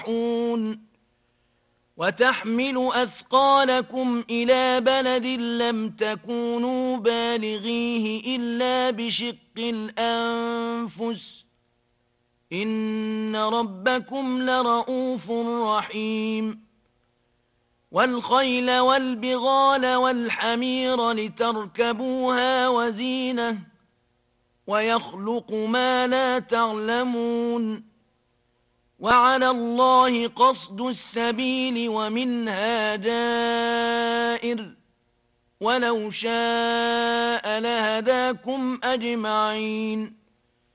وتحمل أثقالكم إلى بلد لم تكونوا بالغيه إلا بشق الأنفس إن ربكم لرؤوف رحيم والخيل والبغال والحمير لتركبوها وزينة ويخلق ما لا تعلمون وعلى الله قصد السبيل ومنها جائر ولو شاء لهداكم أجمعين